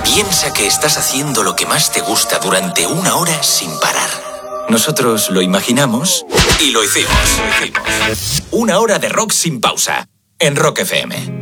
Piensa que estás haciendo lo que más te gusta durante 1 hora sin parar. Nosotros lo imaginamos y lo hicimos. 1 hora de rock sin pausa en Rock FM.